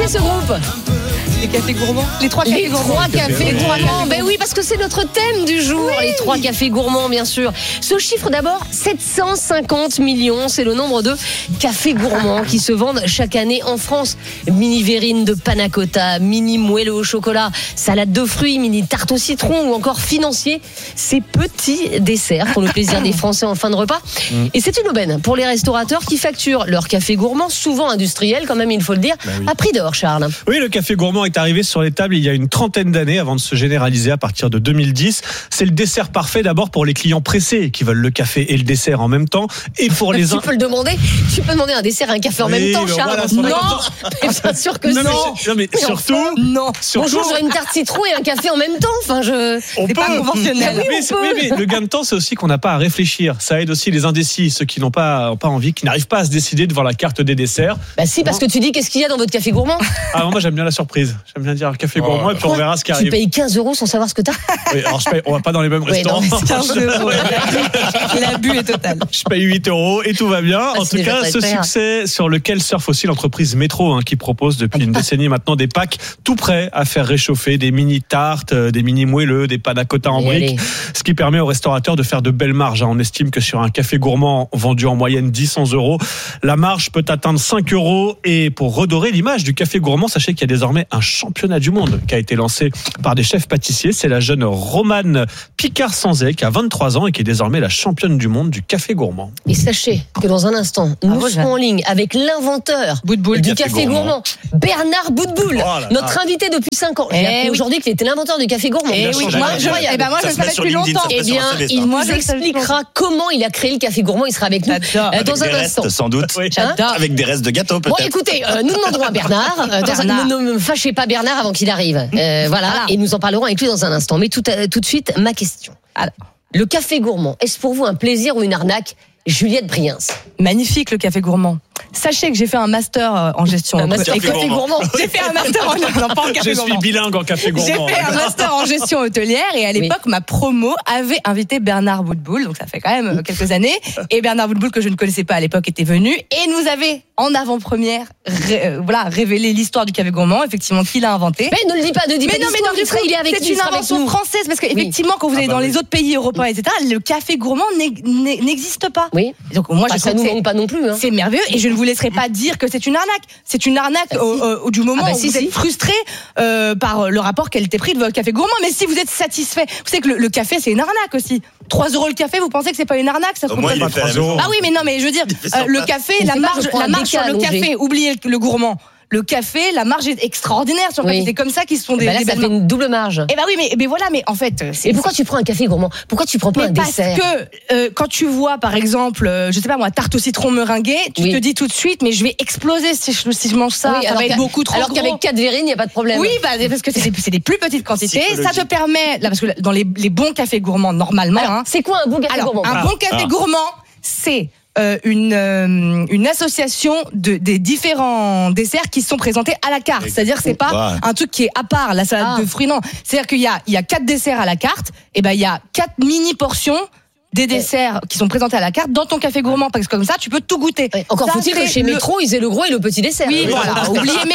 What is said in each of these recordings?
connaissiez ce groupe? Les cafés gourmands. Les 3 cafés gourmands. Les 3 cafés gourmands. Ben oui, parce que c'est notre thème du jour. Oui. Les 3 cafés gourmands, bien sûr. Ce chiffre d'abord, 750 millions. C'est le nombre de cafés gourmands qui se vendent chaque année en France. Mini verrine de panna cotta, mini moelleux au chocolat, salade de fruits, mini tarte au citron ou encore financier. Ces petits desserts font le plaisir des Français en fin de repas. Et c'est une aubaine pour les restaurateurs qui facturent leurs cafés gourmands, souvent industriels quand même, il faut le dire, à prix d'or, Charles. Oui, le café gourmand est arrivé sur les tables il y a une trentaine d'années avant de se généraliser à partir de 2010. C'est le dessert parfait d'abord pour les clients pressés qui veulent le café et le dessert en même temps. Et pour les tu peux le demander. Tu peux demander un dessert et un café en même temps, Charles. Voilà, non, bien sûr que non, mais surtout, non. Bonjour, j'aurais une tarte citron et un café en même temps. Enfin, c'est pas conventionnel. Mais le gain de temps, c'est aussi qu'on n'a pas à réfléchir. Ça aide aussi les indécis, ceux qui n'ont pas envie, qui n'arrivent pas à se décider devant la carte des desserts. Bah si, parce que tu dis qu'est-ce qu'il y a dans votre café gourmand. Ah, moi j'aime bien la surprise. J'aime bien dire café gourmand et puis on verra ce qui arrive. Tu payes 15 € sans savoir ce que t'as. Oui, alors on va pas dans les mêmes restaurants. Non, 15 €. L'abus est total. Je paye 8 € et tout va bien. En tout cas, ce succès sur lequel surfe aussi l'entreprise Métro, qui propose depuis une décennie maintenant des packs tout prêts à faire réchauffer, des mini tartes, des mini moelleux, des panna cotta en briques, ce qui permet aux restaurateurs de faire de belles marges. On estime que sur un café gourmand vendu en moyenne 10-11 €, la marge peut atteindre 5 €. Et pour redorer l'image du café gourmand, sachez qu'il y a désormais un championnat du monde qui a été lancé par des chefs pâtissiers. C'est la jeune Romane Picard-Sanzet qui a 23 ans et qui est désormais la championne du monde du café gourmand. Et sachez que dans un instant, nous serons en ligne avec l'inventeur du café gourmand, Bernard Boutboul, notre invité depuis 5 ans. J'ai appris aujourd'hui qu'il était l'inventeur du café gourmand. Moi, je le savais depuis longtemps. Eh bien, il nous expliquera comment il a créé le café gourmand. Il sera avec nous dans un instant. Sans doute. Avec des restes de gâteau, peut-être. Bon, écoutez, nous demanderons à Bernard. Ne me fâchez pas Bernard avant qu'il arrive. Voilà, et nous en parlerons avec lui dans un instant. Mais tout de suite, ma question. Alors, le café gourmand, est-ce pour vous un plaisir ou une arnaque, Juliette Briens? Magnifique le café gourmand. Sachez que j'ai fait un master en gestion. Un master café gourmand. J'ai fait un master en café gourmand. Je suis bilingue en café gourmand. J'ai fait un master en gestion hôtelière et à l'époque, ma promo avait invité Bernard Boutboul, donc ça fait quand même quelques années. Et Bernard Boutboul, que je ne connaissais pas à l'époque, était venu et nous avait en avant-première révélé l'histoire du café gourmand, effectivement, qu'il a inventé. Mais ne le dis pas, ne dis pas l'histoire, il est avec nous. C'est une invention française parce qu'effectivement, quand vous allez dans les autres pays européens, etc., le café gourmand n'existe pas. Oui. Donc moi, ça nous manque pas non plus. C'est merveilleux et je ne vous laisserai pas dire que c'est une arnaque. C'est une arnaque du moment où vous êtes frustré par le rapport qualité-prix de votre café gourmand. Mais si vous êtes satisfait, vous savez que le café, c'est une arnaque aussi. 3 € le café, vous pensez que c'est pas une arnaque? Ça se moi, il est 3 €. Ah oui, mais non, mais je veux dire, le café, la marge sur le café, oubliez le gourmand. Le café, la marge est extraordinaire sur le café. C'est comme ça qu'ils se font des là, ça fait une double marge. Eh ben oui, mais voilà, mais en fait. Et pourquoi tu prends un café gourmand? Pourquoi tu prends pas un dessert? Parce que quand tu vois, par exemple, je sais pas moi, tarte au citron meringuée, tu te dis tout de suite, mais je vais exploser si je mange ça. Ça va être beaucoup trop. Alors qu'avec 4 verrines, il n'y a pas de problème. Oui, parce que c'est des plus petites quantités. Ça te permet, là, parce que dans les bons cafés gourmands, normalement. Alors, c'est quoi un bon café gourmand? Un bon café gourmand, c'est une association des différents desserts qui sont présentés à la carte. C'est-à-dire que c'est pas un truc qui est à part, la salade de fruits, non. C'est-à-dire qu'il y a 4 desserts à la carte, et ben il y a 4 mini portions des desserts qui sont présentés à la carte dans ton café gourmand, parce que comme ça tu peux tout goûter. Encore faut-il que chez Métro ils aient le gros et le petit dessert. Oui, voilà. Oubliez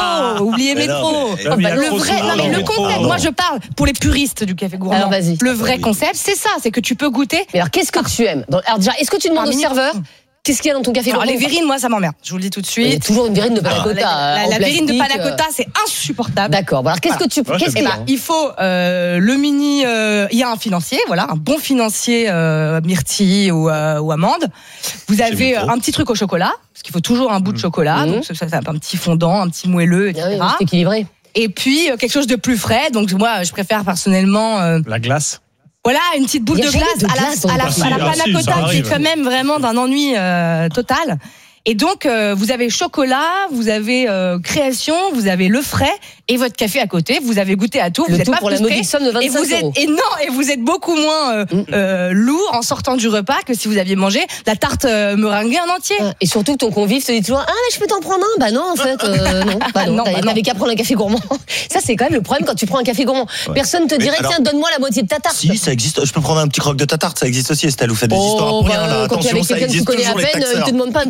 Métro. Le concept, moi je parle pour les puristes du café gourmand. Alors, vas-y. Le vrai concept, c'est ça, c'est que tu peux goûter. Mais alors qu'est-ce que tu aimes? Alors déjà, est-ce que tu demandes au serveur qu'est-ce qu'il y a dans ton café? Alors les verrines, moi ça m'emmerde. Je vous le dis tout de suite. Il y a toujours une verrine de panna cotta. La verrine de panna cotta, c'est insupportable. D'accord. Alors qu'est-ce que tu il faut le mini. Il y a un financier, un bon financier myrtille ou amande. Vous avez un petit truc au chocolat, parce qu'il faut toujours un bout de chocolat. Donc ça c'est un petit fondant, un petit moelleux, etc. C'est équilibré. Et puis quelque chose de plus frais. Donc moi je préfère personnellement la glace. Voilà, une petite boule de glace à la panna cotta qui est quand même vraiment d'un ennui total. Et donc, vous avez chocolat, vous avez création, vous avez le frais et votre café à côté. Vous avez goûté à tout. Vous n'êtes pas pour la modique somme de 25 €. Et vous êtes beaucoup moins lourd en sortant du repas que si vous aviez mangé la tarte meringuée en entier. Et surtout, ton convive te dit toujours mais je peux t'en prendre un. Bah non, en fait, non. T'avais qu'à prendre un café gourmand. Ça, c'est quand même le problème quand tu prends un café gourmand. Personne te dirait tiens, donne-moi la moitié de ta tarte. Si, ça existe. Je peux prendre un petit croc de ta tarte. Ça existe aussi. Estelle, vous faites des histoires pour rien. Là. Quand tu es avec quelqu'un que tu connais à peine, il te demande pas un petit croc de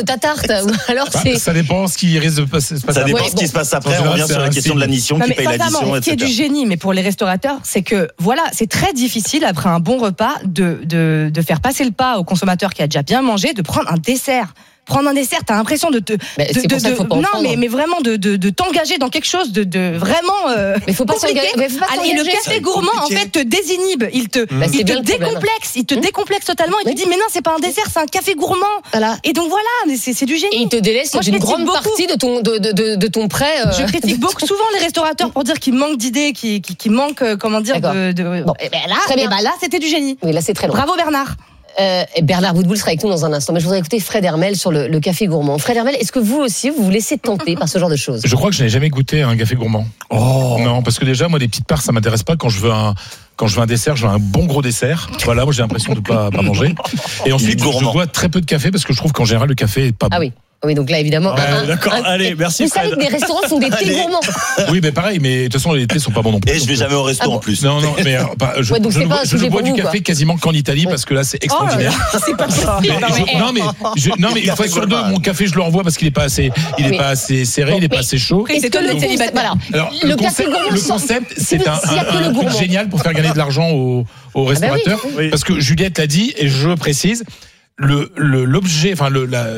ta tarte. Ou alors c'est. Ça dépend ce qui risque de se passer. Ça dépend ce qui se passe après. On revient sur la question de l'addition, qui paye l'addition, etc. Ce qui est du génie, mais pour les restaurateurs, c'est que voilà, c'est très difficile après un bon repas de faire passer le pas au consommateur qui a déjà bien mangé, de prendre un dessert. Prendre un dessert, t'as l'impression de mais vraiment de t'engager dans quelque chose de vraiment mais faut pas s'engager. Et le café gourmand en fait te désinhibe, il te décomplexe totalement. Il te dit mais non, c'est pas un dessert, c'est un café gourmand. Voilà. Et donc voilà, c'est du génie. Et il te délaisse une grande partie de ton prêt. Je critique beaucoup souvent les restaurateurs pour dire qu'ils manquent d'idées, qu'ils manquent comment dire de. Bon, là c'était du génie. Oui, là c'est très long. Bravo Bernard. Bernard Boutboul sera avec nous dans un instant, mais je voudrais écouter Fred Hermel sur le café gourmand. Fred Hermel, est-ce que vous aussi vous laissez tenter par ce genre de choses? Je crois que je n'ai jamais goûté un café gourmand. Non, parce que déjà moi des petites parts ça m'intéresse pas. Quand je veux un dessert, je veux un bon gros dessert. Voilà, moi j'ai l'impression de pas manger. Et ensuite je bois très peu de café parce que je trouve qu'en général le café est pas bon. Ah oui. Oui, donc là, évidemment. D'accord, allez, merci. Vous savez que des restaurants font des thés gourmands. Oui, mais pareil, mais de toute façon, les thés sont pas bons non plus. Et je vais jamais au resto en plus. Non, mais je ne bois du café quasiment qu'en Italie parce que là, c'est extraordinaire. C'est pas ça. Non, mais une fois sur deux, mon café, je le renvoie parce qu'il est pas assez serré, il est pas assez chaud. C'est comme le célibataire. Alors, le concept, c'est un truc génial pour faire gagner de l'argent aux restaurateurs. Parce que Juliette l'a dit, et je précise, l'objet, enfin,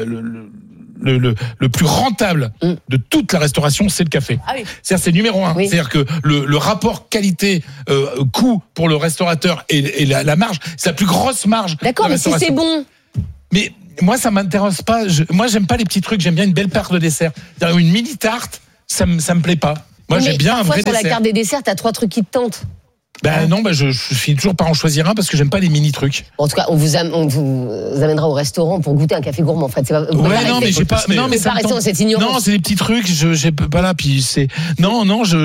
le plus rentable de toute la restauration, c'est le café. Ah oui. C'est-à-dire, c'est numéro 1. Oui. C'est-à-dire que le rapport qualité coût pour le restaurateur et la marge, c'est la plus grosse marge. D'accord, mais si c'est bon. Mais moi, ça m'intéresse pas. Moi, j'aime pas les petits trucs. J'aime bien une belle part de dessert. Une mini tarte, ça me plaît pas. Moi, j'aime bien un vrai dessert. Sur la carte des desserts, t'as 3 trucs qui te tentent. Non, je finis toujours par en choisir un parce que j'aime pas les mini trucs. En tout cas, on vous amènera au restaurant pour goûter un café gourmand. En fait, c'est pas. Non, mais j'ai pas. Non, mais ça reste dans cette ignorance. Non, c'est des petits trucs. J'ai pas là. Puis c'est. Non.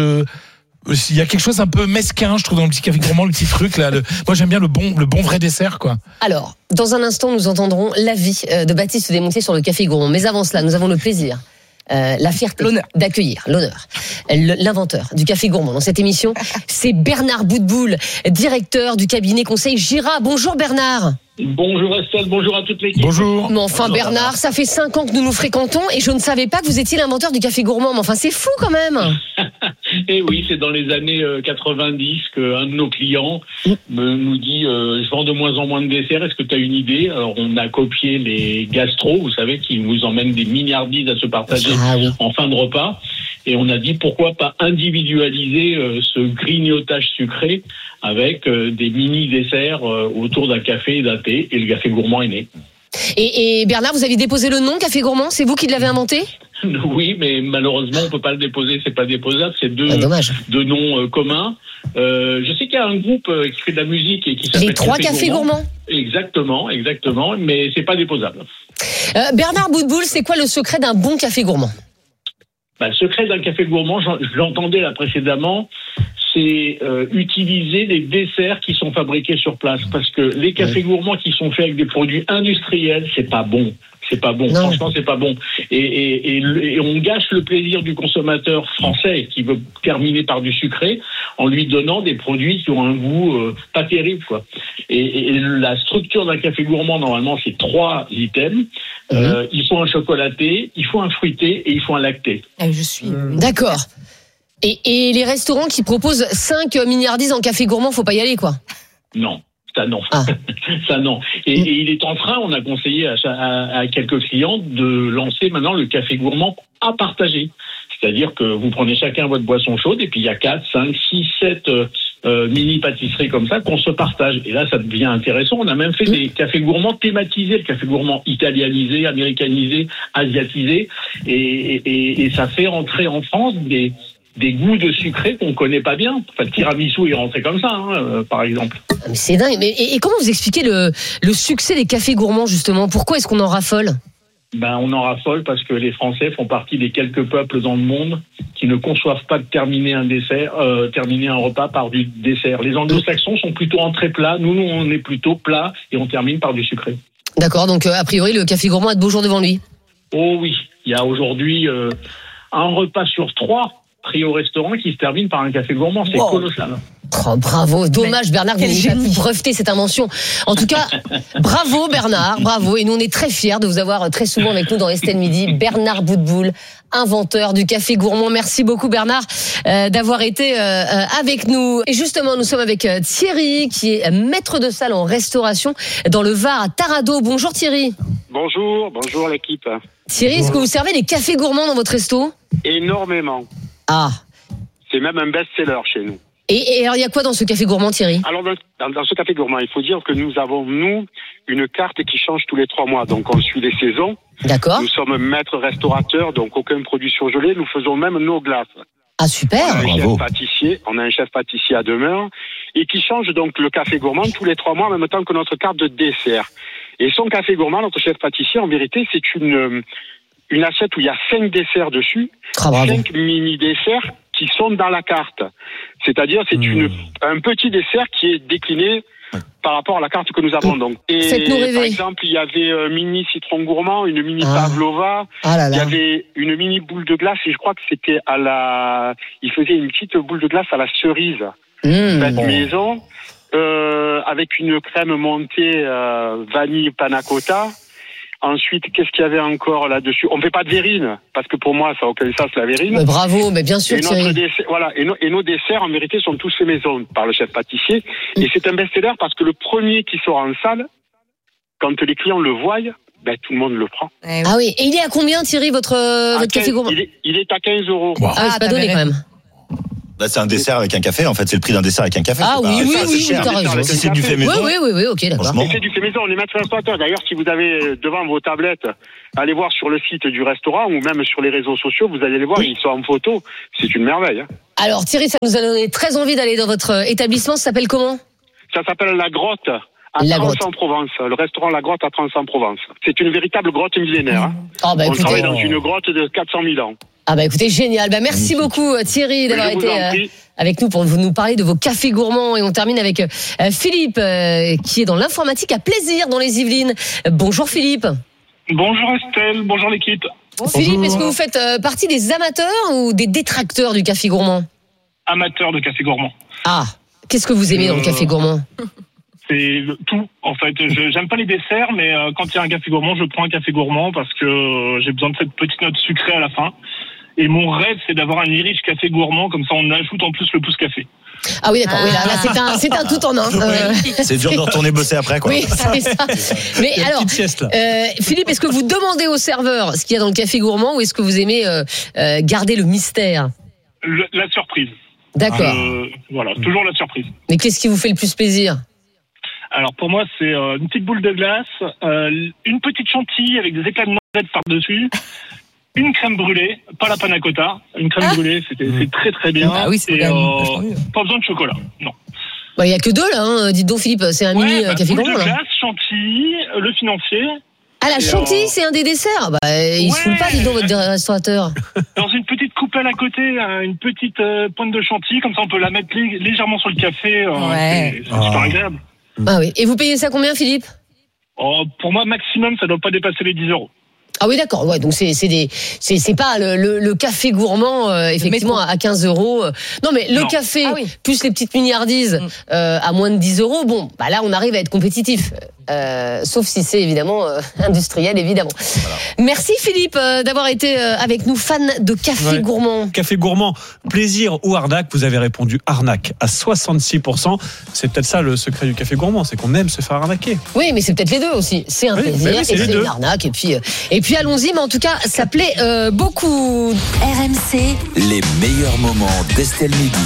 Il y a quelque chose un peu mesquin, je trouve, dans le petit café gourmand, le petit truc là. Moi, j'aime bien le bon vrai dessert, quoi. Alors, dans un instant, nous entendrons l'avis de Baptiste Desmontiers sur le café gourmand. Mais avant cela, nous avons le plaisir. La fierté d'accueillir l'inventeur du café gourmand dans cette émission, c'est Bernard Boutboul, directeur du cabinet conseil Gira. Bonjour Bernard. Bonjour Estelle, bonjour à toute l'équipe. Bonjour. Mais enfin bonjour Bernard, ça fait 5 ans que nous nous fréquentons et je ne savais pas que vous étiez l'inventeur du café gourmand. Mais enfin c'est fou quand même. Et oui, c'est dans les années 90 qu'un de nos clients nous dit je vends de moins en moins de desserts, est-ce que tu as une idée? Alors on a copié les gastros, vous savez, qui vous emmènent des milliardises à se partager en fin de repas. Et on a dit pourquoi pas individualiser ce grignotage sucré avec des mini-desserts autour d'un café et d'un thé. Et le café gourmand est né. Et Bernard, vous avez déposé le nom café gourmand? C'est vous qui l'avez inventé? Oui, mais malheureusement, on peut pas le déposer. C'est pas déposable. C'est deux noms communs. Je sais qu'il y a un groupe qui fait de la musique et qui s'appelle les 3 cafés gourmands. Exactement. Mais c'est pas déposable. Bernard Boutboul, c'est quoi le secret d'un bon café gourmand? Le secret d'un café gourmand, je l'entendais là précédemment, c'est utiliser des desserts qui sont fabriqués sur place. Parce que les cafés gourmands qui sont faits avec des produits industriels, c'est pas bon. Franchement, c'est pas bon. Et on gâche le plaisir du consommateur français qui veut terminer par du sucré en lui donnant des produits qui ont un goût pas terrible, quoi. Et la structure d'un café gourmand, normalement, c'est 3 items. Il faut un chocolaté, il faut un fruité et il faut un lacté. Je suis d'accord. Et les restaurants qui proposent 5 milliardises en café gourmand, faut pas y aller, quoi. Non. Ça non. Ça non. Et il est en train, on a conseillé à quelques clients de lancer maintenant le café gourmand à partager. C'est-à-dire que vous prenez chacun votre boisson chaude et puis il y a 4, 5, 6, 7 mini pâtisseries comme ça qu'on se partage. Et là, ça devient intéressant. On a même fait des cafés gourmands thématisés, le café gourmand italianisé, américanisé, asiatisé. Et ça fait entrer en France des goûts de sucré qu'on connaît pas bien. Enfin, le tiramisu est rentré comme ça, par exemple. Mais c'est dingue. Et comment vous expliquez le succès des cafés gourmands, justement? Pourquoi est-ce qu'on en raffole? On en raffole parce que les Français font partie des quelques peuples dans le monde qui ne conçoivent pas de terminer un repas par du dessert. Les anglo-saxons sont plutôt entrée plat. Nous, on est plutôt plat et on termine par du sucré. D'accord. Donc, a priori, le café gourmand a de beaux jours devant lui. Oh oui. Il y a aujourd'hui un repas sur 3 pris au restaurant qui se termine par un café gourmand. C'est colossal. Oh, bravo, dommage Bernard, vous n'avez pas pu breveter cette invention. En tout cas, bravo Bernard, bravo. Et nous on est très fiers de vous avoir très souvent avec nous dans Estelle Midi. Bernard Boutboul, inventeur du café gourmand. Merci beaucoup Bernard d'avoir été avec nous. Et justement, nous sommes avec Thierry qui est maître de salle en restauration dans le Var à Taradeau. Bonjour Thierry. Bonjour l'équipe. Thierry, est-ce que vous servez des cafés gourmands dans votre resto ? Énormément. Ah. C'est même un best-seller chez nous. Et alors, il y a quoi dans ce café gourmand, Thierry ? Alors, dans ce café gourmand, il faut dire que nous avons, une carte qui change tous les 3 mois. Donc, on suit les saisons. D'accord. Nous sommes maîtres restaurateurs, donc aucun produit surgelé. Nous faisons même nos glaces. Ah, super. On a un chef pâtissier à demeure et qui change donc le café gourmand tous les 3 mois en même temps que notre carte de dessert. Et son café gourmand, notre chef pâtissier, en vérité, c'est une assiette où il y a 5 desserts dessus. 5 mini-desserts qui sont dans la carte. C'est-à-dire, c'est un petit dessert qui est décliné par rapport à la carte que nous avons. Donc, par exemple, il y avait un mini citron gourmand, une mini pavlova, il y avait une mini boule de glace, et je crois que c'était il faisait une petite boule de glace à la cerise, faite maison, avec une crème montée vanille panna cotta. Ensuite, qu'est-ce qu'il y avait encore là-dessus ? On ne fait pas de verrine, parce que pour moi, ça n'a aucun sens, la verrine. Mais bravo, mais bien sûr. Et nos desserts, en vérité, sont tous faits maison par le chef pâtissier. Et c'est un best-seller parce que le premier qui sort en salle, quand les clients le voient, tout le monde le prend. Ah oui, et il est à combien, Thierry, votre café gourmand ? Il est à 15 €. Wow. Ah, c'est pas donné quand même. C'est un dessert avec un café, en fait, c'est le prix d'un dessert avec un café. Ah oui, t'as raison. Si c'est du fait maison. Oui, ok, d'accord. C'est du fait maison, on est maître restaurateur. D'ailleurs, si vous avez devant vos tablettes, allez voir sur le site du restaurant ou même sur les réseaux sociaux, vous allez les voir, ils sont en photo. C'est une merveille. Alors Thierry, ça nous a donné très envie d'aller dans votre établissement. Ça s'appelle comment ? Ça s'appelle La Grotte. À Trans-en-Provence, le restaurant La Grotte à Trans-en-Provence. C'est une véritable grotte millénaire. On travaille dans une grotte de 400 000 ans. Ah écoutez, génial. Merci beaucoup Thierry d'avoir été avec nous pour nous parler de vos cafés gourmands. Et on termine avec Philippe qui est dans l'informatique à Plaisir dans les Yvelines. Bonjour Philippe. Bonjour Estelle, bonjour l'équipe. Philippe, est-ce que vous faites partie des amateurs ou des détracteurs du café gourmand ? Amateur de café gourmand. Ah, qu'est-ce que vous aimez dans le café gourmand ? C'est tout, en fait. J'aime pas les desserts, mais quand il y a un café gourmand, je prends un café gourmand parce que j'ai besoin de cette petite note sucrée à la fin. Et mon rêve, c'est d'avoir un Irish café gourmand, comme ça on ajoute en plus le pouce café. Ah oui, d'accord. Oui, là, c'est un tout en un. C'est dur de retourner bosser après, quoi. Oui, c'est ça. Mais alors, Philippe, est-ce que vous demandez au serveur ce qu'il y a dans le café gourmand ou est-ce que vous aimez garder le mystère ? La surprise. D'accord. Voilà, toujours la surprise. Mais qu'est-ce qui vous fait le plus plaisir ? Alors pour moi, c'est une petite boule de glace, une petite chantilly avec des éclats de noisette par-dessus, une crème brûlée, pas la panna cotta, une crème brûlée, c'est très très bien. Ah oui, c'est pas besoin de chocolat, non. Il y a que deux là, hein. Dites donc Philippe, c'est un mini café gourmand. Boule de glace, chantilly, le financier. Ah la chantilly, c'est un des desserts. Il se fout pas, dites donc votre restaurateur. Dans une petite coupelle à côté, une petite pointe de chantilly, comme ça on peut la mettre légèrement sur le café. C'est super agréable. Ah oui. Et vous payez ça combien, Philippe ? Pour moi, maximum, ça ne doit pas dépasser les 10 €. Ah oui, d'accord. Ouais, donc c'est pas le café gourmand effectivement à 15 €. Non, mais le café plus les petites milliardises à moins de 10 €. Bon, là on arrive à être compétitif. Sauf si c'est évidemment industriel, évidemment. Voilà. Merci Philippe d'avoir été avec nous, fan de café gourmand. Café gourmand, plaisir ou arnaque ? Vous avez répondu arnaque à 66%. C'est peut-être ça le secret du café gourmand, c'est qu'on aime se faire arnaquer. Oui, mais c'est peut-être les deux aussi. C'est un plaisir et c'est une arnaque. Et puis allons-y, mais en tout cas, ça plaît beaucoup. RMC, les meilleurs moments d'Estelle Midi.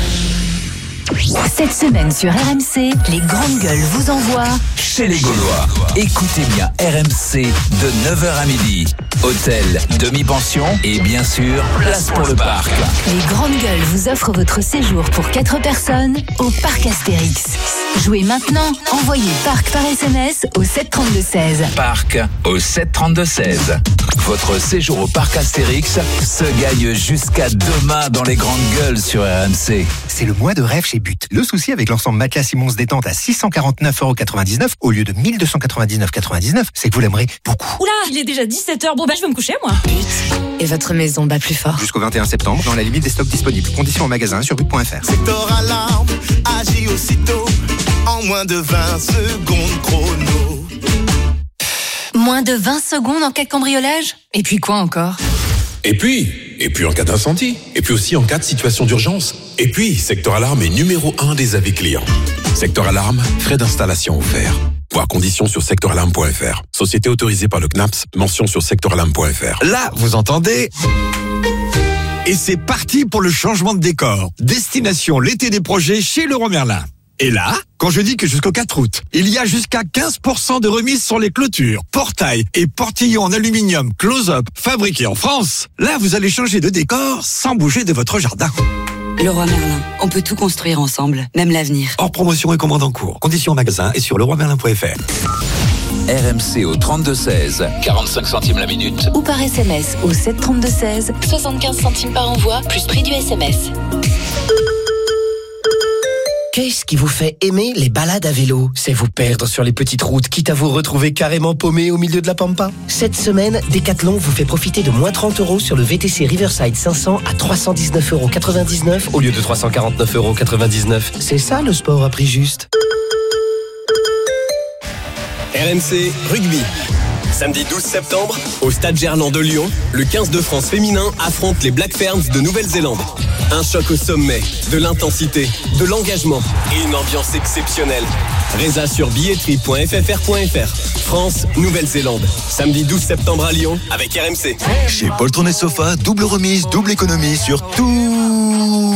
Cette semaine sur RMC, les grandes gueules vous envoient chez les Gaulois. Écoutez bien RMC de 9h à midi. Hôtel, demi-pension et bien sûr, place pour le parc. Les grandes gueules vous offrent votre séjour pour 4 personnes au parc Astérix. Jouez maintenant, envoyez parc par SMS au 732-16. Parc au 732-16. Votre séjour au parc Astérix se gagne jusqu'à demain dans les grandes gueules sur RMC. C'est le mois de rêve chez débute. Le souci avec l'ensemble matelas Simons détente à 649,99€ au lieu de 1299,99€, c'est que vous l'aimerez beaucoup. Oula, il est déjà 17h. Bon, je vais me coucher, moi. Et votre maison bat plus fort. Jusqu'au 21 septembre, dans la limite des stocks disponibles. Conditions en magasin sur but.fr. Sector Alarme agit aussitôt en moins de 20 secondes chrono. Moins de 20 secondes en cas de cambriolage ? Et puis quoi encore ? Et puis en cas d'incendie. Et puis aussi en cas de situation d'urgence. Et puis, Sector Alarme est numéro 1 des avis clients. Sector Alarme, frais d'installation offerts. Voir conditions sur sectoralarme.fr. Société autorisée par le CNAPS, mention sur sectoralarme.fr. Là, vous entendez ? Et c'est parti pour le changement de décor. Destination l'été des projets chez Leroy Merlin. Et là, quand je dis que jusqu'au 4 août, il y a jusqu'à 15% de remise sur les clôtures, portails et portillons en aluminium close-up fabriqués en France, là vous allez changer de décor sans bouger de votre jardin. Leroy Merlin, on peut tout construire ensemble, même l'avenir. Hors promotion et commande en cours. Conditions en magasin et sur leroymerlin.fr. RMC au 3216, 45 centimes la minute. Ou par SMS au 73216, 75 centimes par envoi, plus prix du SMS. Qu'est-ce qui vous fait aimer les balades à vélo ? C'est vous perdre sur les petites routes, quitte à vous retrouver carrément paumé au milieu de la pampa. Cette semaine, Decathlon vous fait profiter de moins 30€ sur le VTC Riverside 500 à 319,99€ au lieu de 349,99€. C'est ça le sport à prix juste. RMC Rugby. Samedi 12 septembre, au Stade Gerland de Lyon, le 15 de France féminin affronte les Black Ferns de Nouvelle-Zélande. Un choc au sommet, de l'intensité, de l'engagement et une ambiance exceptionnelle. Résa sur billetterie.ffr.fr. France, Nouvelle-Zélande. Samedi 12 septembre à Lyon avec RMC. Chez Poltron et Sofa, double remise, double économie sur tous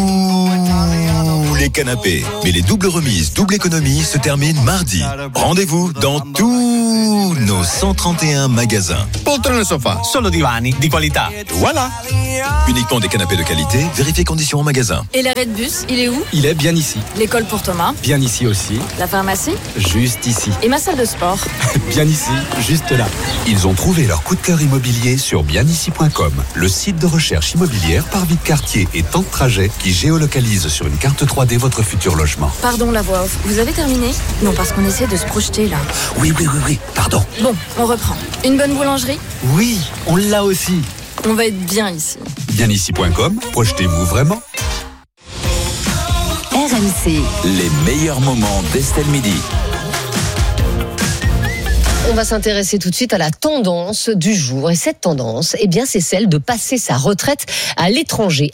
les canapés. Mais les doubles remises, double économie se terminent mardi. Rendez-vous dans tous nos 131 magasins. Poltron et Sofa, solo divani di qualità. Voilà. Uniquement des canapés de qualité, vérifiez conditions en magasin. Et l'arrêt de bus, il est où ? Il est bien ici. L'école pour Thomas ? Bien ici aussi. La pharmacie ? Juste ici. Et ma salle de sport ? Bien ici, juste là. Ils ont trouvé leur coup de cœur immobilier sur bienici.com, le site de recherche immobilière par vie de quartier et temps de trajet qui géolocalise sur une carte 3D votre futur logement. Pardon la voix off, vous avez terminé ? Non, parce qu'on essaie de se projeter là. Oui, pardon. Bon, on reprend. Une bonne boulangerie ? Oui, on l'a aussi. On va être bien ici. Bienici.com, projetez-vous vraiment. RMC. Les meilleurs moments d'Estelle Midi. On va s'intéresser tout de suite à la tendance du jour. Et cette tendance, eh bien, c'est celle de passer sa retraite à l'étranger.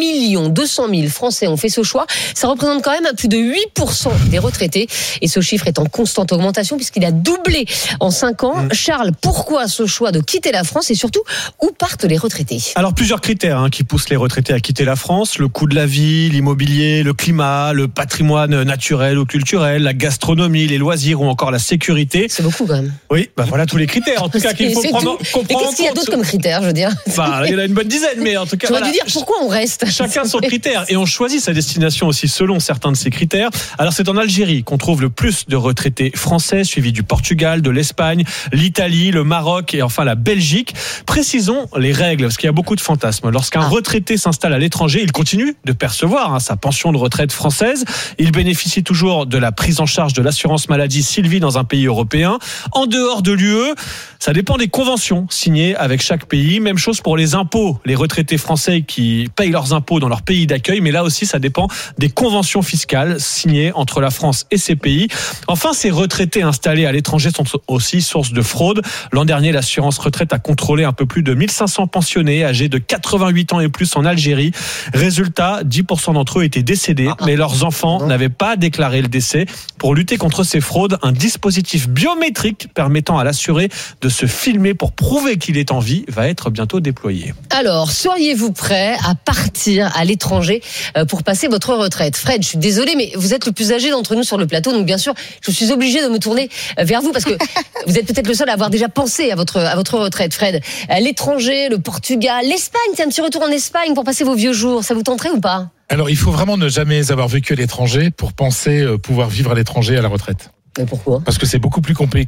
1 200 000 Français ont fait ce choix. Ça représente quand même plus de 8% des retraités. Et ce chiffre est en constante augmentation puisqu'il a doublé en 5 ans. Charles, pourquoi ce choix de quitter la France et surtout, où partent les retraités ? Alors, plusieurs critères qui poussent les retraités à quitter la France. Le coût de la vie, l'immobilier, le climat, le patrimoine naturel ou culturel, la gastronomie, les loisirs ou encore la sécurité. C'est beaucoup quand même. Oui, voilà tous les critères. En tout cas, qu'il faut comprendre. Mais qu'est-ce qu'il y a d'autre comme critères, je veux dire ? Enfin, il y en a une bonne dizaine, mais en tout cas. J'aurais dû dire pourquoi on reste. Chacun son critère. Et on choisit sa destination aussi selon certains de ces critères. Alors, c'est en Algérie qu'on trouve le plus de retraités français, suivi du Portugal, de l'Espagne, l'Italie, le Maroc et enfin la Belgique. Précisons les règles, parce qu'il y a beaucoup de fantasmes. Lorsqu'un retraité s'installe à l'étranger, il continue de percevoir sa pension de retraite française. Il bénéficie toujours de la prise en charge de l'assurance maladie s'il vit dans un pays européen. En dehors de l'UE, ça dépend des conventions signées avec chaque pays. Même chose pour les impôts. Les retraités français qui payent leurs impôts dans leur pays d'accueil, mais là aussi, ça dépend des conventions fiscales signées entre la France et ces pays. Enfin, ces retraités installés à l'étranger sont aussi source de fraude. L'an dernier, l'assurance retraite a contrôlé un peu plus de 1500 pensionnés âgés de 88 ans et plus en Algérie. Résultat, 10% d'entre eux étaient décédés, mais leurs enfants n'avaient pas déclaré le décès. Pour lutter contre ces fraudes, un dispositif biométrique permettant à l'assuré de se filmer pour prouver qu'il est en vie va être bientôt déployé. Alors, seriez-vous prêt à partir à l'étranger pour passer votre retraite ? Fred, je suis désolée, mais vous êtes le plus âgé d'entre nous sur le plateau, donc bien sûr, je suis obligée de me tourner vers vous parce que vous êtes peut-être le seul à avoir déjà pensé à votre retraite, Fred. L'étranger, le Portugal, l'Espagne, c'est un petit retour en Espagne pour passer vos vieux jours. Ça vous tenterait ou pas ? Alors, il faut vraiment ne jamais avoir vécu à l'étranger pour penser pouvoir vivre à l'étranger à la retraite. Mais pourquoi ? Parce que c'est beaucoup plus compliqué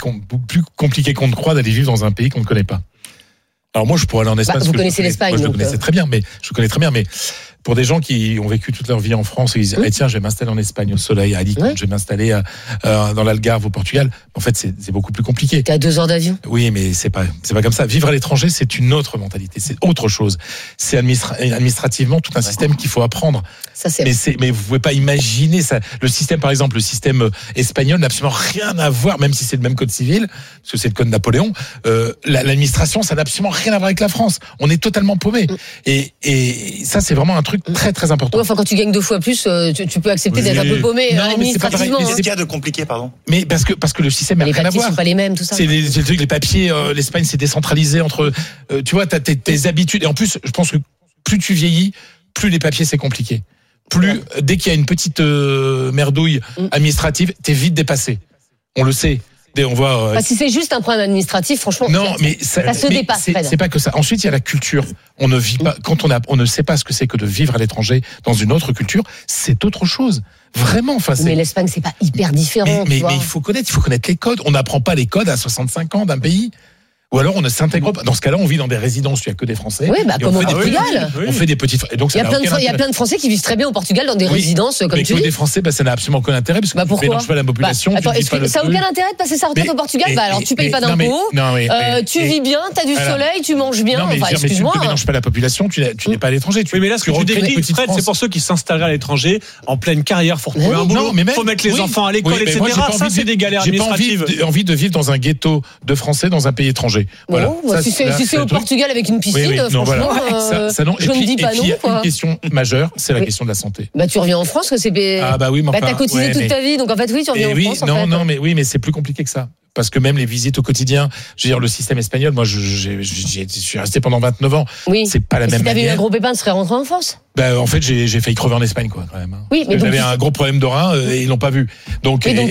qu'on ne croit d'aller vivre dans un pays qu'on ne connaît pas. Alors moi, je pourrais aller en Espagne. Vous connaissez l'Espagne. Moi, je connais très bien, mais pour des gens qui ont vécu toute leur vie en France et ils disent tiens, je vais m'installer en Espagne au soleil, à Alicante, je vais m'installer dans l'Algarve au Portugal. En fait, c'est beaucoup plus compliqué. T'es à 2 heures d'avion. Oui, mais c'est pas comme ça. Vivre à l'étranger, c'est une autre mentalité, c'est autre chose. C'est administrativement tout un système qu'il faut apprendre. Ça, mais vous pouvez pas imaginer ça. Le système, par exemple, le système espagnol n'a absolument rien à voir, même si c'est le même code civil, parce que c'est le code Napoléon. L'administration, ça n'a absolument rien à voir avec la France. On est totalement paumé. Et ça, c'est vraiment un truc très très important. Ouais, enfin, quand tu gagnes 2 fois plus, tu peux accepter d'être un peu paumé administrativement. Mais c'est ce qu'il y a de compliqué, pardon. Mais parce que le système n'a rien à voir. Les papiers sont pas les mêmes, tout ça. C'est les papiers. L'Espagne, c'est décentralisé entre. Tu vois, t'as tes habitudes. Et en plus, je pense que plus tu vieillis, plus les papiers c'est compliqué. Plus dès qu'il y a une petite merdouille administrative, t'es vite dépassé. On le sait. On voit. Si c'est juste un problème administratif, franchement, ça se dépasse. C'est pas que ça. Ensuite, il y a la culture. On ne vit pas quand on ne sait pas ce que c'est que de vivre à l'étranger dans une autre culture. C'est autre chose. Vraiment. Enfin, mais l'Espagne, c'est pas hyper différent. Mais il faut connaître les codes. On n'apprend pas les codes à 65 ans d'un pays. Ou alors on ne s'intègre pas. Dans ce cas-là, on vit dans des résidences où il n'y a que des Français. Oui, comme au Portugal. On fait des petites. Et donc, il y a plein de Français qui vivent très bien au Portugal dans des résidences comme mais tu dis. Des Français, ça n'a absolument aucun intérêt parce que tu ne mélanges pas la population. Attends, ça n'a aucun intérêt de passer sa retraite au Portugal. Alors tu payes pas d'impôts, tu vis bien, tu as du soleil, tu manges bien. Enfin, excuse-moi. Tu ne mélanges pas la population, tu n'es pas à l'étranger. Oui, mais là, ce que tu décris, Fred, c'est pour ceux qui s'installeraient à l'étranger en pleine carrière, faut retrouver un boulot, faut mettre les enfants à l'école, etc. Ça, c'est des galères administratives. J'ai pas envie de vivre dans un ghetto de Français dans un pays étranger. Voilà. Si c'est au Portugal avec une piscine, franchement, je ne dis pas non. Il y a une question majeure, c'est la question de la santé. Tu reviens en France, que c'est. Ah bah oui, mais t'as cotisé toute ta vie, donc en fait oui, tu reviens en France. Non, mais c'est plus compliqué que ça. Parce que même les visites au quotidien, je veux dire, le système espagnol, moi, je suis resté pendant 29 ans. Oui. C'est pas la même manière. Si t'avais eu un gros pépin, tu serais rentré en France? En fait, j'ai failli crever en Espagne, quoi, quand même. Oui, mais j'avais un gros problème de rein et ils l'ont pas vu. Donc, c'est mon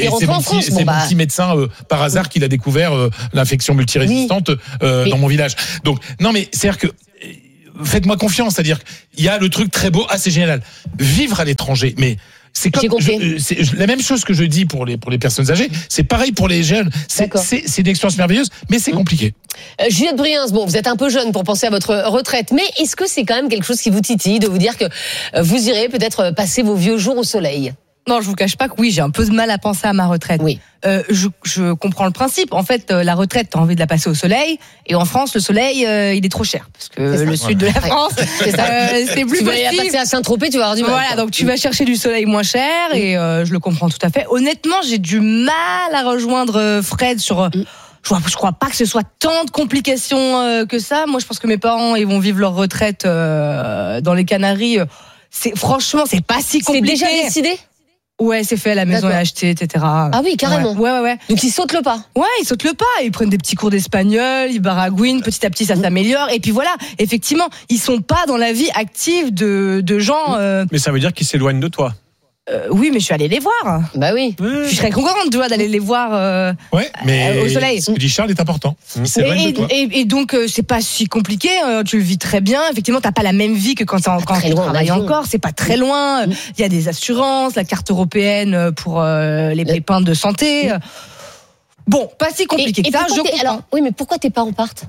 petit médecin, par hasard, qu'il a découvert l'infection multirésistante dans mon village. Donc, non, mais c'est-à-dire que, faites-moi confiance, c'est-à-dire qu'il y a le truc très beau, c'est génial. Vivre à l'étranger, mais c'est comme c'est la même chose que je dis pour les personnes âgées, c'est pareil pour les jeunes. C'est une expérience merveilleuse, mais c'est compliqué. Juliette Briens, vous êtes un peu jeune pour penser à votre retraite, mais est-ce que c'est quand même quelque chose qui vous titille de vous dire que vous irez peut-être passer vos vieux jours au soleil? Non, je vous cache pas que oui, j'ai un peu de mal à penser à ma retraite. Oui. Je comprends le principe. En fait, la retraite, t'as envie de la passer au soleil. Et en France, le soleil, il est trop cher. Parce que le sud de la France, c'est plus tu vas la passer à Saint-Tropez, tu vas avoir du mal. Voilà, donc tu vas chercher du soleil moins cher. Et je le comprends tout à fait. Honnêtement, j'ai du mal à rejoindre Fred sur... Je crois pas que ce soit tant de complications que ça. Moi, je pense que mes parents, ils vont vivre leur retraite dans les Canaries. Franchement, c'est pas si compliqué. C'est déjà décidé? Ouais, c'est fait, la maison est achetée, etc. Ah oui, carrément. Ouais. Donc ils sautent le pas. Ouais, ils sautent le pas. Ils prennent des petits cours d'espagnol, ils baragouinent, petit à petit ça s'améliore. Et puis voilà, effectivement, ils sont pas dans la vie active de gens. Mais ça veut dire qu'ils s'éloignent de toi. Oui, mais je suis allée les voir. Bah oui. Je serais contente d'aller les voir mais au soleil. Ce que dit Charles est important. Et donc, c'est pas si compliqué. Tu le vis très bien. Effectivement, t'as pas la même vie que quand tu travailles encore. C'est pas très loin. Il y a des assurances, la carte européenne pour les pépins de santé. Bon, pas si compliqué que ça. Oui, mais pourquoi tes parents partent?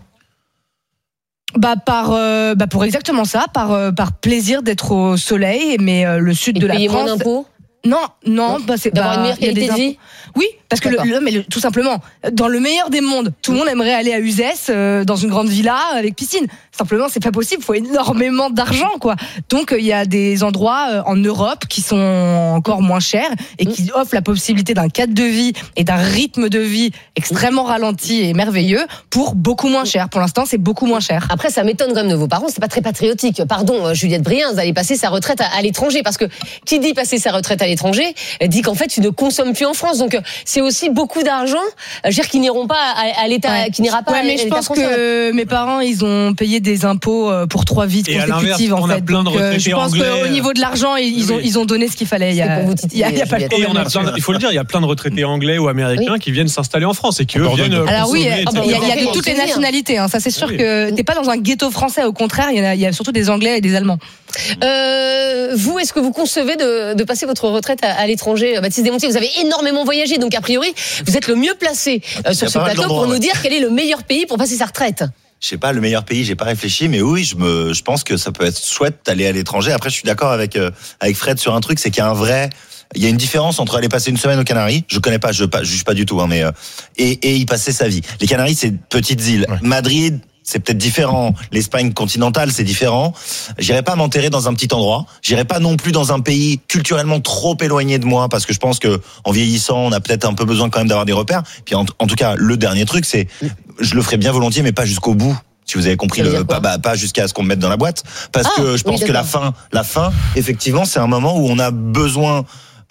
Pour exactement ça, par plaisir d'être au soleil, mais le sud de la France. Payer moins d'impôts? Non, c'est d'avoir une meilleure qualité de vie. Oui, parce que tout simplement, dans le meilleur des mondes, tout le monde aimerait aller à Uzès, dans une grande villa avec piscine. Simplement, c'est pas possible. Il faut énormément d'argent, quoi. Donc, il y a des endroits en Europe qui sont encore moins chers et qui offrent la possibilité d'un cadre de vie et d'un rythme de vie extrêmement ralenti et merveilleux pour beaucoup moins cher. Pour l'instant, c'est beaucoup moins cher. Après, ça m'étonne quand même de vos parents. C'est pas très patriotique. Pardon, Juliette Briens, d'aller passer sa retraite à l'étranger, parce que qui dit passer sa retraite à l'étranger dit qu'en fait, tu ne consommes plus en France. Donc, c'est aussi beaucoup d'argent, je veux dire, qui n'iront pas à l'État, qui n'ira pas à l'État. Mais je pense que mes parents, ils ont payé des impôts pour 3 vies consécutives, en fait. Donc, je pense qu'au niveau de l'argent, ils ont donné ce qu'il fallait. Il y a pas de problème. Il faut le dire, il y a plein de retraités anglais ou américains qui viennent s'installer en France et qui eux viennent. Alors oui, il y a de toutes les nationalités. Ça, c'est sûr que t'es pas dans un ghetto français. Au contraire, il y a surtout des Anglais et des Allemands. Vous, est-ce que vous concevez de passer votre retraite à l'étranger? Baptiste Desmontiers, vous avez énormément voyagé, donc a priori, vous êtes le mieux placé sur ce plateau pour nous dire quel est le meilleur pays pour passer sa retraite. je sais pas, le meilleur pays, j'ai pas réfléchi, mais oui, je pense que ça peut être chouette d'aller à l'étranger. Après, je suis d'accord avec Fred sur un truc, c'est qu'il y a une différence entre aller passer une semaine aux Canaries. Je connais pas, je juge pas du tout, hein, mais et y passer sa vie. Les Canaries, c'est de petites îles. Ouais. Madrid, c'est peut-être différent. L'Espagne continentale, c'est différent. J'irai pas m'enterrer dans un petit endroit. J'irai pas non plus dans un pays culturellement trop éloigné de moi, parce que je pense que en vieillissant, on a peut-être un peu besoin quand même d'avoir des repères. Puis en tout cas, le dernier truc, c'est, je le ferai bien volontiers, mais pas jusqu'au bout. Si vous avez compris, pas jusqu'à ce qu'on me mette dans la boîte, parce que je pense que la fin, effectivement, c'est un moment où on a besoin.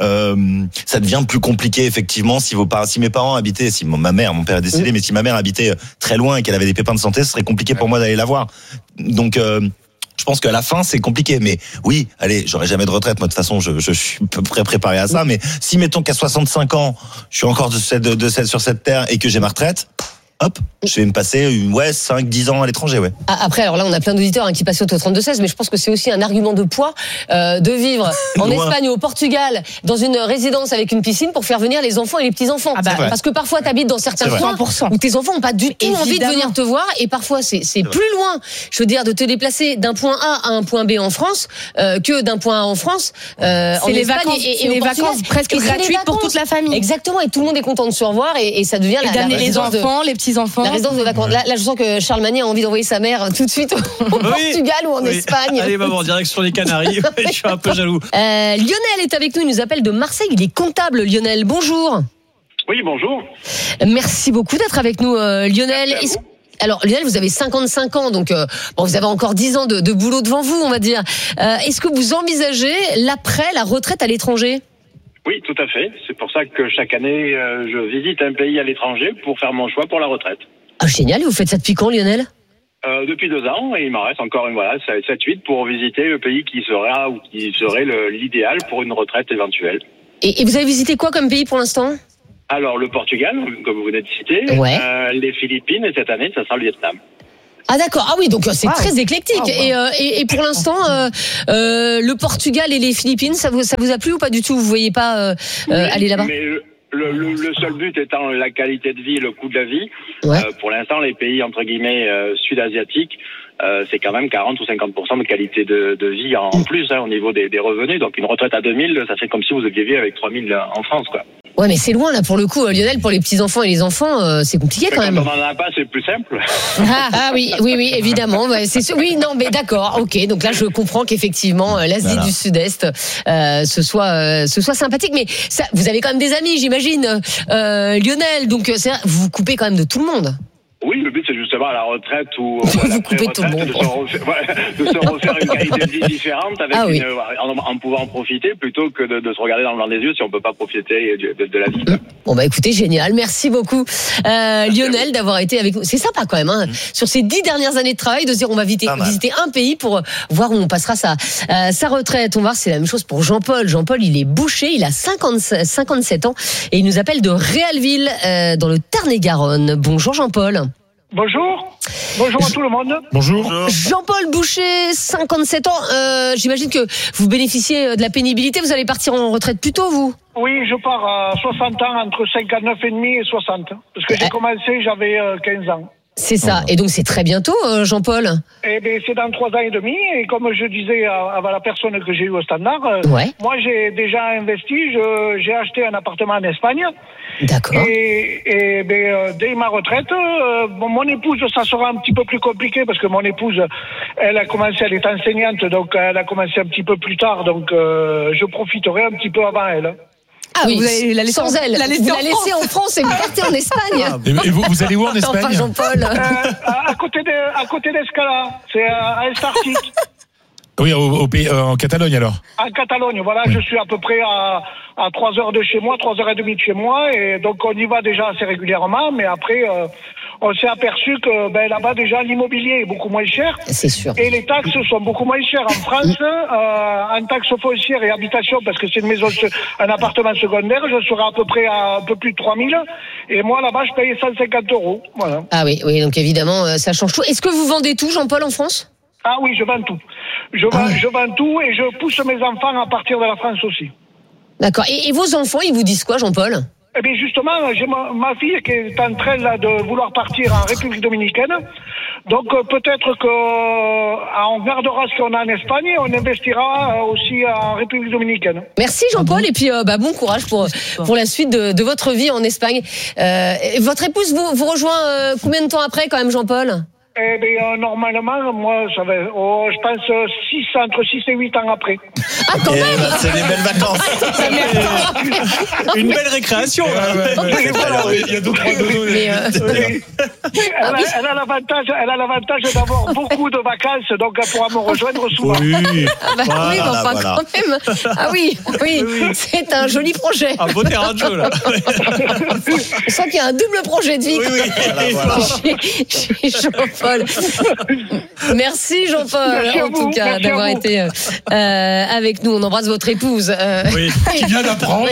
Ça devient plus compliqué effectivement si mes parents habitaient, mon père est décédé, mais si ma mère habitait très loin et qu'elle avait des pépins de santé, ce serait compliqué pour moi d'aller la voir. Donc je pense qu'à la fin c'est compliqué, mais oui, allez, j'aurai jamais de retraite. Moi de toute façon, je suis à peu près préparé à ça. Mais si mettons qu'à 65 ans, je suis encore sur cette terre et que j'ai ma retraite. Hop, je vais me passer 5-10 ans à l'étranger, ouais. Après, alors là, on a plein d'auditeurs qui passent au 32-16, mais je pense que c'est aussi un argument de poids de vivre en Espagne ou au Portugal dans une résidence avec une piscine pour faire venir les enfants et les petits-enfants. Parce que parfois, tu habites dans certains coins où tes enfants n'ont pas du tout envie de venir te voir, et parfois, c'est plus loin, je veux dire, de te déplacer d'un point A à un point B en France que d'un point A en France en Espagne et les vacances presque gratuites pour toute la famille. Exactement, et tout le monde est content de se revoir, et ça devient la les enfants, les petits enfants. La résidence de vacances. Là, je sens que Charles Magny a envie d'envoyer sa mère tout de suite au Portugal ou en Espagne. Allez, maman, direction les Canaries. Je suis un peu jaloux. Lionel est avec nous, il nous appelle de Marseille. Il est comptable, Lionel. Bonjour. Oui, bonjour. Merci beaucoup d'être avec nous, Lionel. Alors, Lionel, vous avez 55 ans, donc vous avez encore 10 ans de boulot devant vous, on va dire. Est-ce que vous envisagez la retraite à l'étranger ? Oui, tout à fait. C'est pour ça que chaque année, je visite un pays à l'étranger pour faire mon choix pour la retraite. Ah, génial. Et vous faites ça depuis quand, Lionel ? Depuis 2 ans, et il m'en reste encore 7-8 pour visiter le pays qui serait l'idéal pour une retraite éventuelle. Et vous avez visité quoi comme pays pour l'instant ? Alors, le Portugal, comme vous venez de citer, les Philippines, et cette année, ça sera le Vietnam. Ah d'accord, ah oui, donc c'est très éclectique. Et pour l'instant, le Portugal et les Philippines, ça vous a plu ou pas du tout ? Vous voyez pas aller là-bas ? Mais le seul but étant la qualité de vie, le coût de la vie. Pour l'instant, les pays entre guillemets sud-asiatiques, c'est quand même 40 ou 50% de qualité de vie en plus au niveau des revenus. Donc une retraite à 2000, ça fait comme si vous viviez avec 3000 en France, quoi. Ouais, mais c'est loin là pour le coup, Lionel, pour les petits-enfants et les enfants, c'est compliqué quand même. Quand on n'en a pas, c'est plus simple. Oui, évidemment. Oui, non, mais d'accord, ok. Donc là, je comprends qu'effectivement, l'Asie du Sud-Est, ce soit sympathique. Mais ça, vous avez quand même des amis, j'imagine, Lionel. Donc vous vous coupez quand même de tout le monde. Oui, le but c'est justement à la retraite ou vous coupez tout le monde. De se refaire une qualité de vie différente avec en pouvant en profiter plutôt que de se regarder dans le blanc des yeux si on peut pas profiter de la vie. Bon écoutez, génial, merci beaucoup Lionel d'avoir été avec nous. C'est sympa quand même sur ces 10 dernières années de travail de dire on va visiter un pays pour voir où on passera sa retraite. On va voir c'est la même chose pour Jean-Paul. Jean-Paul, il est boucher, il a 57 ans et il nous appelle de Réalville dans le Tarn-et-Garonne. Bonjour Jean-Paul. Bonjour à tout le monde. Bonjour. Jean-Paul Boucher, 57 ans. J'imagine que vous bénéficiez de la pénibilité. Vous allez partir en retraite plus tôt, vous ? Oui, je pars à 60 ans, entre 59,5 et 60. Parce que j'ai commencé, j'avais 15 ans. C'est ça. Et donc, c'est très bientôt, Jean-Paul ? Eh bien, c'est dans 3 ans et demi. Et comme je disais à la personne que j'ai eue au standard, moi, j'ai déjà investi. J'ai acheté un appartement en Espagne. D'accord. Et dès ma retraite, mon épouse, ça sera un petit peu plus compliqué parce que mon épouse, elle est enseignante, donc elle a commencé un petit peu plus tard. Donc, je profiterai un petit peu avant elle. Ah oui, vous allez la laisser sans elle. Vous la laissez en France et vous partez en Espagne. Et vous allez où en Espagne ? Enfin, Jean-Paul. À côté d'Escala, c'est à Estartic. Oui, en Catalogne alors. En Catalogne, voilà, je suis à peu près à 3 heures de chez moi, 3h30 de chez moi, et donc on y va déjà assez régulièrement, mais après on s'est aperçu que là-bas déjà l'immobilier est beaucoup moins cher. C'est sûr. Et les taxes sont beaucoup moins chères en France, en taxes foncières et habitation, parce que c'est une maison, un appartement secondaire, je serai à peu près à un peu plus de 3000, et moi là-bas je paye 150 €. Voilà. Ah oui, donc évidemment ça change tout. Est-ce que vous vendez tout, Jean-Paul, en France ? Ah oui, je vends tout. Je vends tout et je pousse mes enfants à partir de la France aussi. D'accord. Et vos enfants, ils vous disent quoi, Jean-Paul ? Eh bien, justement, j'ai ma fille qui est en train là, de vouloir partir en République dominicaine. Donc peut-être qu'on gardera ce qu'on a en Espagne et on investira aussi en République dominicaine. Merci Jean-Paul et puis bon courage pour la suite de votre vie en Espagne. Votre épouse vous rejoint combien de temps après quand même Jean-Paul ? Eh bien, normalement, moi, ça va, je pense entre 6 et 8 ans après. Ah, quand même c'est des belles vacances. Une belle récréation. Il y a d'autres Elle a l'avantage d'avoir beaucoup de vacances, donc elle pourra me rejoindre souvent. Oui. Oui, enfin, quand même. Ah oui, c'est un joli projet. Un beau terrain de jeu, là. On sent qu'il y a un double projet de vie. Chez Jean-Paul. Merci Jean-Paul, en tout cas, d'avoir été avec nous. On embrasse votre épouse. Qui vient d'apprendre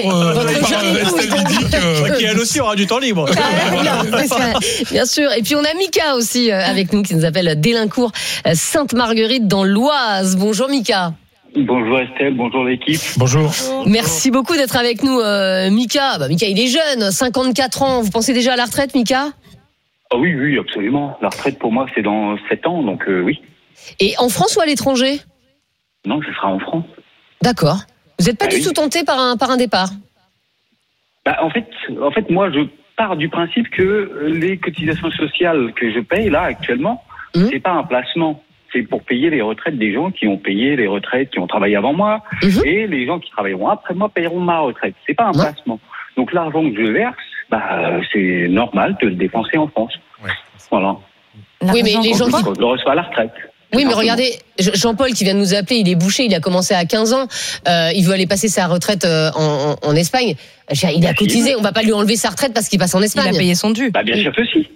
qui elle aussi aura du temps libre. Bien sûr. Et puis on a Mika aussi avec nous qui nous appelle d'Élincourt, Sainte-Marguerite dans l'Oise. Bonjour Mika. Bonjour Estelle, bonjour l'équipe. Bonjour. Merci beaucoup d'être avec nous Mika. Mika il est jeune, 54 ans. Vous pensez déjà à la retraite Mika ? Ah oui, absolument. La retraite pour moi c'est dans 7 ans, donc oui. Et en France ou à l'étranger ? Non, ce sera en France. D'accord. Vous n'êtes pas du tout tenté par un départ ? En fait, moi je pars du principe que les cotisations sociales que je paye là actuellement, c'est pas un placement. C'est pour payer les retraites des gens qui ont payé les retraites, qui ont travaillé avant moi, et les gens qui travailleront après moi payeront ma retraite. C'est pas un placement. Donc l'argent que je verse, c'est normal de le dépenser en France. Ouais. Voilà. Oui, mais les gens qui le reçoivent à la retraite. Oui, mais regardez, Jean-Paul qui vient de nous appeler, il est boucher, il a commencé à 15 ans, il veut aller passer sa retraite en Espagne. Il a cotisé, on va pas lui enlever sa retraite parce qu'il passe en Espagne. Il a payé son dû. Bien sûr que si.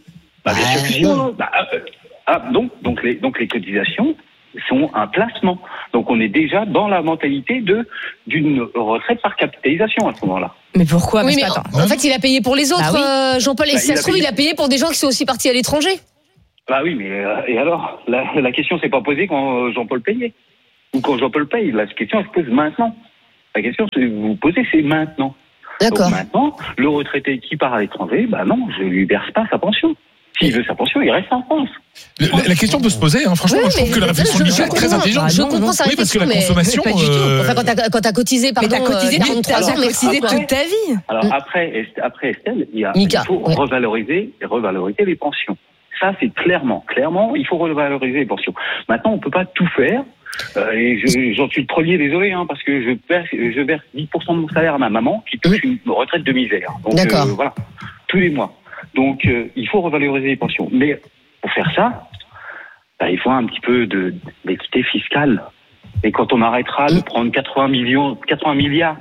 Donc les cotisations sont un placement. Donc on est déjà dans la mentalité d'une retraite par capitalisation à ce moment-là. Mais pourquoi ? Oui, mais en fait, il a payé pour les autres, Jean-Paul. Et si ça se trouve, il a payé pour des gens qui sont aussi partis à l'étranger. Oui, mais et alors la question s'est pas posée quand Jean-Paul payait ou quand Jean-Paul paye. La question elle se pose maintenant. La question que vous vous posez, c'est maintenant. D'accord. Donc maintenant, le retraité qui part à l'étranger, non, je lui verse pas sa pension. S'il veut sa pension, il reste en France. La question peut se poser, franchement, moi, je trouve que la réflexion de Michel est très intelligente. Je comprends sa réflexion, parce que la consommation. Enfin, quand t'as cotisé, mais t'as cotisé 43 ans, mais cotisé toute ta vie. Alors après Estelle, il faut revaloriser les pensions. Ça, c'est clairement, il faut revaloriser les pensions. Maintenant, on peut pas tout faire. Et j'en suis le premier, désolé, parce que je verse 10% de mon salaire à ma maman qui touche une retraite de misère. Donc voilà, tous les mois. Donc il faut revaloriser les pensions. Mais pour faire ça, il faut un petit peu d'équité fiscale. Et quand on arrêtera de prendre 80 milliards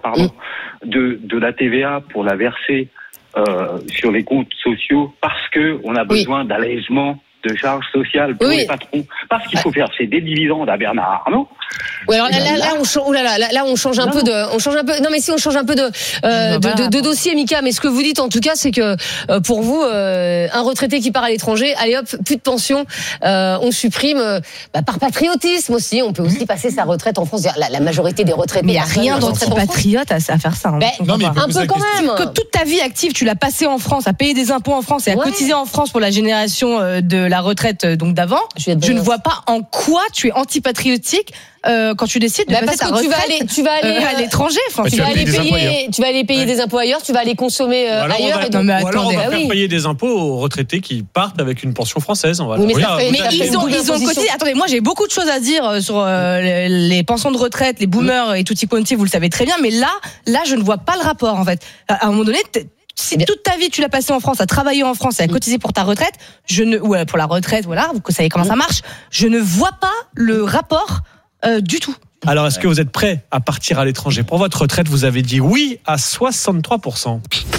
de la TVA pour la verser sur les comptes sociaux parce que on a besoin d'allègement de charges sociales pour les patrons, parce qu'il faut verser des dividendes à Bernard Arnault. Oui, alors là, on change un peu. Non, mais si on change un peu de dossier, Mika. Mais ce que vous dites, en tout cas, c'est que pour vous, un retraité qui part à l'étranger, allez hop, plus de pension, on supprime. Par patriotisme aussi, on peut aussi passer sa retraite en France. La majorité des retraités. Mais il n'y a rien d'anti-patriote à faire ça. Non, mais un peu quand même. Que toute ta vie active, tu l'as passée en France, à payer des impôts en France et à cotiser en France pour la génération de la retraite donc d'avant. Je ne vois pas en quoi tu es antipatriotique. Quand tu décides de passer ta retraite, tu vas aller à l'étranger. Tu vas aller payer des impôts ailleurs, tu vas aller consommer ailleurs. Ou alors on va faire payer des impôts aux retraités qui partent avec une pension française. Mais ils ont cotisé. Attendez, moi j'ai beaucoup de choses à dire sur les pensions de retraite, les boomers et tutti quanti, vous le savez très bien. Mais là, je ne vois pas le rapport en fait. À un moment donné. Si toute ta vie tu l'as passé en France, à travailler en France, à cotiser pour ta retraite, ou pour la retraite, voilà, vous savez comment ça marche. Je ne vois pas le rapport du tout. Alors, est-ce que vous êtes prêt à partir à l'étranger pour votre retraite ? Vous avez dit oui à 63%.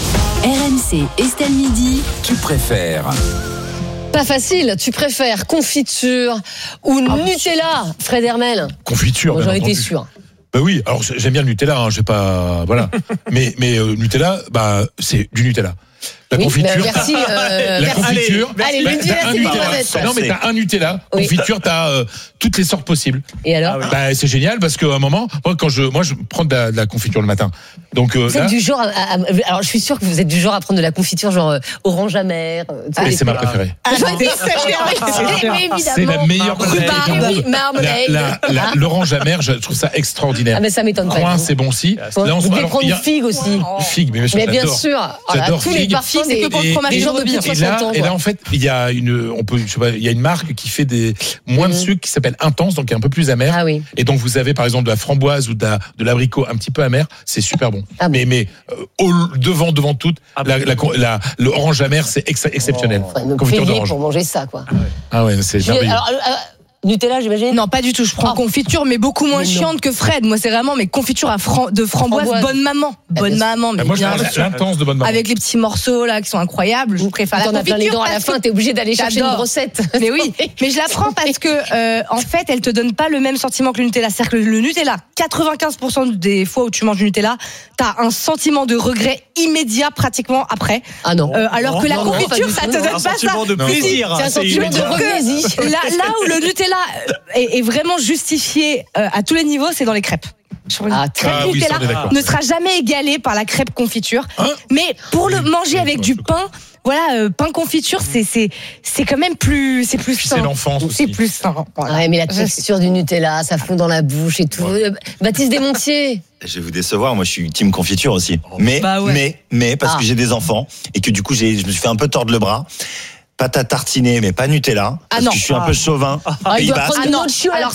RMC, Estelle Midi. Tu préfères ? Pas facile. Tu préfères confiture ou Nutella, Fred Hermel ? Confiture. J'en étais sûr. Oui, alors j'aime bien le Nutella, je sais pas, voilà. mais Nutella, c'est du Nutella. La confiture. Merci. La confiture. Allez, le Nutella, c'est pas honnête. Non, mais t'as un Nutella. Confiture, t'as toutes les sortes possibles. Et alors c'est génial parce qu'à un moment, moi, je prends de la confiture le matin. Donc, vous êtes du genre alors, je suis sûre que vous êtes du genre à prendre de la confiture, genre orange amère. C'est ma préférée. C'est la meilleure préférée. L'orange amère, je trouve ça extraordinaire. Ah, mais ça m'étonne pas. Coin, c'est bon aussi. Là, vous pouvez prendre figue aussi. Figue, mais bien sûr. J'adore tous les parfums, c'est que pour le fromage de bien. Et là, en fait, il y a une marque qui fait des moins de sucre qui s'appelle Intense, donc qui est un peu plus amer. Ah oui. Et donc vous avez par exemple de la framboise ou de l'abricot un petit peu amer, c'est super bon. Ah bon. Mais devant tout, l'orange amère, c'est exceptionnel. Confiture d'orange. Pour manger ça, quoi. Ah ouais, c'est merveilleux. Nutella, j'imagine. Non, pas du tout. Je prends confiture, mais beaucoup moins chiante que Fred. Moi, c'est vraiment mes confitures de framboise. Bonne maman. Bonne maman. Mais moi, je l'intense de bonne maman. Avec les petits morceaux là qui sont incroyables. Je préfère la confiture. Plein les dents à la fin. T'es obligé d'aller chercher une recette. Mais oui. Mais je la prends parce que en fait, elle te donne pas le même sentiment que le Nutella. C'est-à-dire que le Nutella, 95% des fois où tu manges du Nutella, t'as un sentiment de regret immédiat pratiquement après. Ah non. Alors que la confiture, ça te donne pas ça. C'est un sentiment de plaisir. C'est un sentiment de regret. Là où le Nutella est vraiment justifié à tous les niveaux, c'est dans les crêpes. Crêpe Nutella ne sera jamais égalé par la crêpe confiture. Mais pour le manger avec du pain, pain confiture, c'est quand même plus, c'est plus sain. C'est l'enfance aussi. C'est plus sain. Voilà. Ouais, mais la texture du Nutella, ça fond dans la bouche et tout. Baptiste Desmontiers. Je vais vous décevoir, moi je suis team confiture aussi. Mais parce que j'ai des enfants et que du coup je me suis fait un peu tordre le bras. Pâte à tartiner, mais pas Nutella. Parce que je suis un peu chauvin. Pays Basque. Non,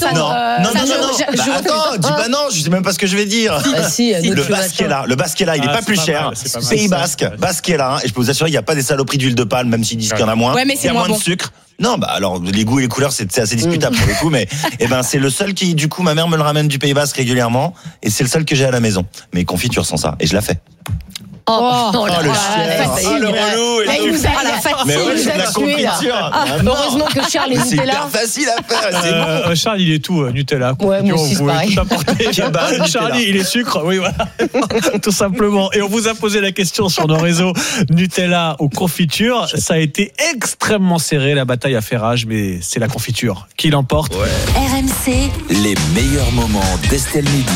non, je sais même pas ce que je vais dire. Le Basquela, il est pas plus cher. Pays Basque, Basquela. Et je peux vous assurer, il n'y a pas des saloperies d'huile de palme, même s'ils disent qu'il y en a moins. Il y a moins de sucre. Non, alors les goûts et les couleurs, c'est assez discutable pour le coup, mais c'est le seul qui, du coup, ma mère me le ramène du Pays Basque régulièrement, et c'est le seul que j'ai à la maison. Mais confiture sans ça, et je la fais. Le relou. Il nous a la fatigue. Mais ouais, c'est de la confiture. Heureusement que Charles est Nutella. C'est facile à faire. C'est bon. Charles, il est tout Nutella. Ouais, moi aussi, c'est pareil. Charlie, il est sucre. Oui, voilà. Tout simplement. Et on vous a posé la question sur nos réseaux Nutella ou confiture. Ça a été extrêmement serré, la bataille a fait rage, mais c'est la confiture qui l'emporte. RMC. Les meilleurs moments d'Estelle Midi.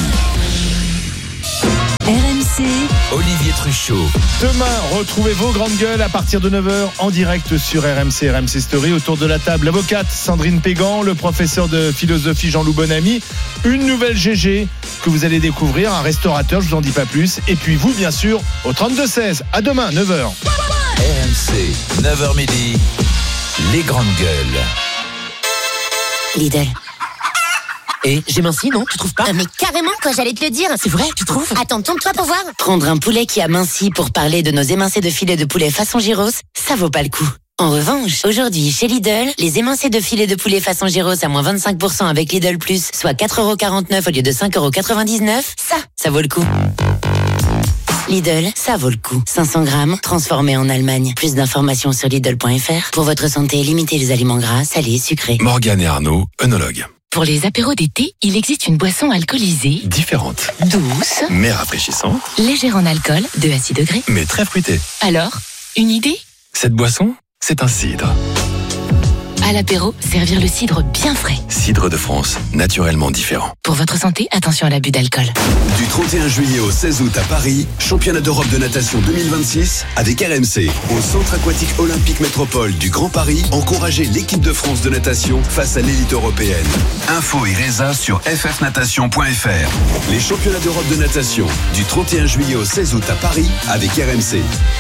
RMC, Olivier Truchot. Demain, retrouvez vos grandes gueules à partir de 9h en direct sur RMC Story. Autour de la table, l'avocate Sandrine Pégan, le professeur de philosophie Jean-Loup Bonamy, une nouvelle GG que vous allez découvrir, un restaurateur, je vous en dis pas plus. Et puis vous, bien sûr, au 32-16. À demain, 9h. RMC, 9h midi, les grandes gueules. Lidl. Et j'ai minci, non? Tu trouves pas? Mais carrément, quoi, j'allais te le dire. C'est vrai, tu trouves? Attends, tourne-toi pour voir. Prendre un poulet qui a minci pour parler de nos émincés de filet de poulet façon gyros, ça vaut pas le coup. En revanche, aujourd'hui, chez Lidl, les émincés de filet de poulet façon gyros à moins 25% avec Lidl Plus, soit 4,49€ au lieu de 5,99€, ça vaut le coup. Lidl, ça vaut le coup. 500 grammes, transformé en Allemagne. Plus d'informations sur Lidl.fr. Pour votre santé, limitez les aliments gras, salés, sucrés. Morgane et Arnaud, œnologues. Pour les apéros d'été, il existe une boisson alcoolisée, Différente, douce, mais rafraîchissante, légère en alcool, de à 6 degrés. mais très fruitée. Alors, une idée? Cette boisson, c'est un cidre. À l'apéro, servir le cidre bien frais. Cidre de France, naturellement différent. Pour votre santé, attention à l'abus d'alcool. Du 31 juillet au 16 août à Paris, championnat d'Europe de natation 2026 avec RMC. Au Centre aquatique olympique métropole du Grand Paris, encouragez l'équipe de France de natation face à l'élite européenne. Info et résa sur ffnatation.fr. Les championnats d'Europe de natation du 31 juillet au 16 août à Paris avec RMC.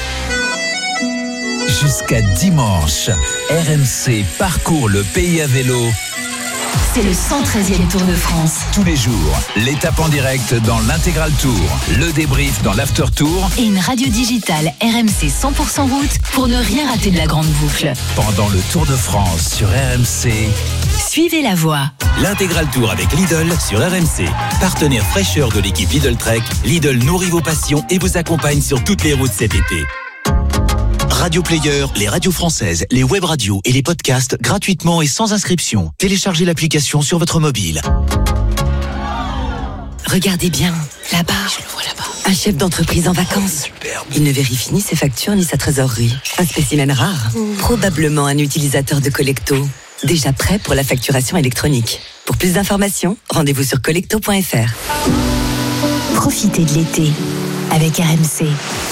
Jusqu'à dimanche, RMC parcourt le pays à vélo. c'est le 113e Tour de France. Tous les jours, l'étape en direct dans l'Intégral Tour, le débrief dans l'After Tour et une radio digitale RMC 100% route pour ne rien rater de la grande boucle. Pendant le Tour de France sur RMC, suivez la voie. L'Intégral Tour avec Lidl sur RMC. Partenaire fraîcheur de l'équipe Lidl Trek, Lidl nourrit vos passions et vous accompagne sur toutes les routes cet été. Radio Player, les radios françaises, les web radios et les podcasts gratuitement et sans inscription. Téléchargez l'application sur votre mobile. Regardez bien, là-bas, je le vois là-bas. Un chef d'entreprise en vacances. Il ne vérifie ni ses factures ni sa trésorerie. Un spécimen rare. Probablement un utilisateur de Collecto. Déjà prêt pour la facturation électronique. Pour plus d'informations, rendez-vous sur collecto.fr. Profitez de l'été avec RMC.